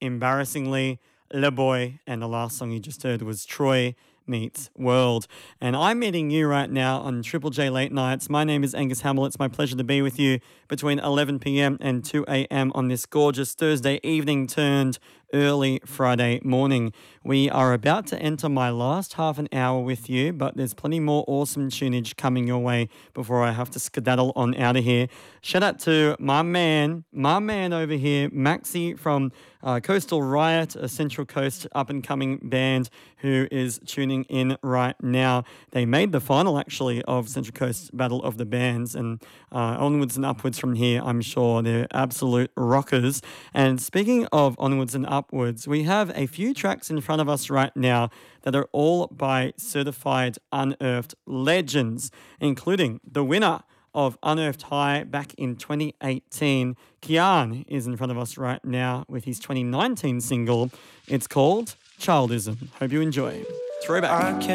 Embarrassingly, Le Boy, and the last song you just heard was Troy Meets World. And I'm meeting you right now on Triple J Late Nights. My name is Angus Hamill. It's my pleasure to be with you between 11 p.m. and 2 a.m. on this gorgeous Thursday evening turned early Friday morning. We are about to enter my last half an hour with you, but there's plenty more awesome tunage coming your way before I have to skedaddle on out of here. Shout out to my man over here, Maxi from Coastal Riot, a Central Coast up-and-coming band who is tuning in right now. They made the final, actually, of Central Coast Battle of the Bands, and onwards and upwards from here, I'm sure. They're absolute rockers. And speaking of onwards and upwards, we have a few tracks in front of us right now that are all by certified Unearthed legends, including the winner of Unearthed High back in 2018. Kian is in front of us right now with his 2019 single. It's called Childism. Hope you enjoy. Throwback.